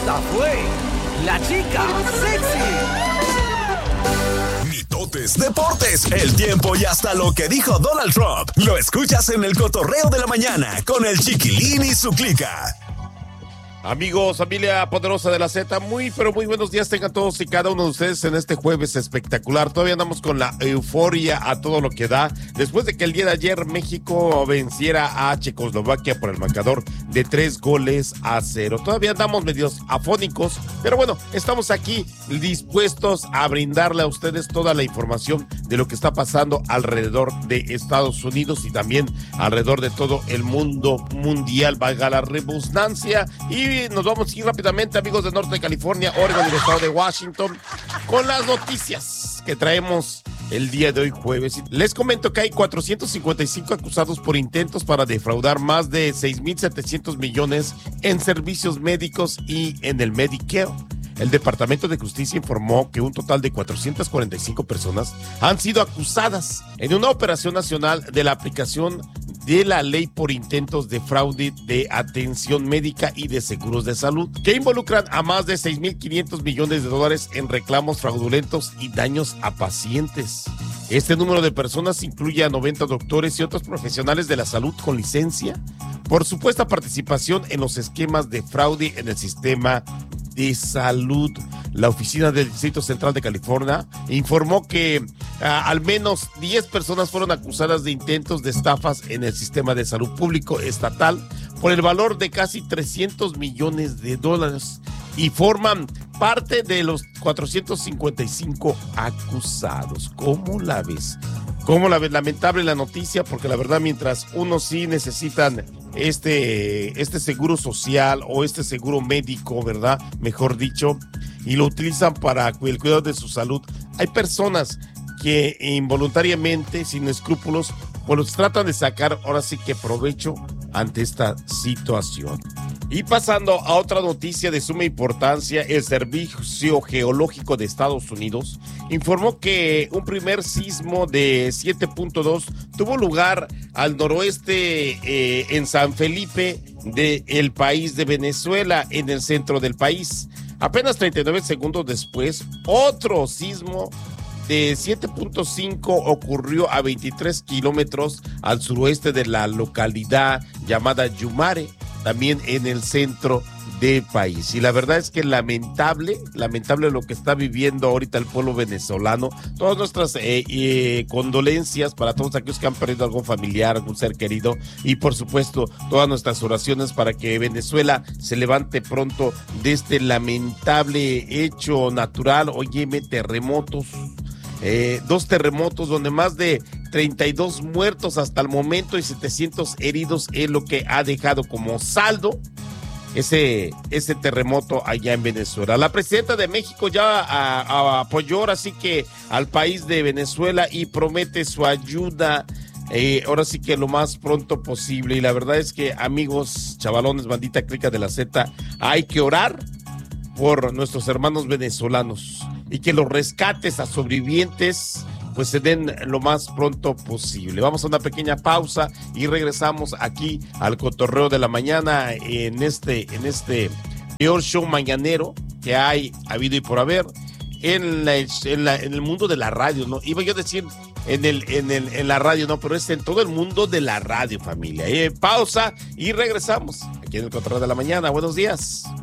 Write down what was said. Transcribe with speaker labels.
Speaker 1: Esta fue la chica sexy.
Speaker 2: Mitotes, deportes, el tiempo y hasta lo que dijo Donald Trump. Lo escuchas en el Cotorreo de la Mañana con el Chiquilín y su clica.
Speaker 3: Amigos, familia poderosa de la Z, pero muy buenos días tengan todos y cada uno de ustedes en este jueves espectacular. Todavía andamos con la euforia a todo lo que da, después de que el día de ayer México venciera a Checoslovaquia por el marcador de 3-0. Todavía andamos medios afónicos, pero bueno, estamos aquí dispuestos a brindarle a ustedes toda la información de lo que está pasando alrededor de Estados Unidos y también alrededor de todo el mundo mundial, valga la redundancia. Y nos vamos a ir rápidamente, amigos de Norte de California, Oregon y el estado de Washington, con las noticias que traemos el día de hoy jueves. Les comento que hay 455 acusados por intentos para defraudar más de 6,700 millones en servicios médicos y en el Medicare. El Departamento de Justicia informó que un total de 445 personas han sido acusadas en una operación nacional de la aplicación de la ley por intentos de fraude de atención médica y de seguros de salud, que involucran a más de 6,500 millones de dólares en reclamos fraudulentos y daños a pacientes. Este número de personas incluye a 90 doctores y otros profesionales de la salud con licencia por supuesta participación en los esquemas de fraude en el sistema de salud. La Oficina del Distrito Central de California informó que al menos 10 personas fueron acusadas de intentos de estafas en el sistema de salud público estatal por el valor de casi 300 millones de dólares y forman parte de los 455 acusados. ¿Cómo la ves? ¿Cómo la ves? Lamentable la noticia, porque la verdad, mientras unos sí necesitan este seguro social o este seguro médico, ¿verdad? Mejor dicho, y lo utilizan para el cuidado de su salud, hay personas que involuntariamente, sin escrúpulos, pues tratan de sacar ahora sí que provecho ante esta situación. Y pasando a otra noticia de suma importancia, el Servicio Geológico de Estados Unidos informó que un primer sismo de 7.2 tuvo lugar al noroeste en San Felipe del país de Venezuela, en el centro del país. Apenas 39 segundos después, otro sismo de 7.5 ocurrió a 23 kilómetros al suroeste de la localidad llamada Yumare, también en el centro del país. Y la verdad es que lamentable lo que está viviendo ahorita el pueblo venezolano. Todas nuestras condolencias para todos aquellos que han perdido algún familiar, algún ser querido, y por supuesto todas nuestras oraciones para que Venezuela se levante pronto de este lamentable hecho natural. Óyeme, terremotos. 2 terremotos donde más de 32 muertos hasta el momento y 700 heridos es lo que ha dejado como saldo ese terremoto allá en Venezuela. La presidenta de México ya apoyó ahora sí que al país de Venezuela y promete su ayuda ahora sí que lo más pronto posible. Y la verdad es que, amigos, chavalones, bandita clica de la Z, hay que orar por nuestros hermanos venezolanos y que los rescates a sobrevivientes pues se den lo más pronto posible. Vamos a una pequeña pausa y regresamos aquí al Cotorreo de la Mañana en este peor show mañanero que ha habido y por haber en el mundo de la radio, ¿no? Iba yo a decir en la radio, no, pero es en todo el mundo de la radio, familia. Pausa y regresamos aquí en el Cotorreo de la Mañana. Buenos días.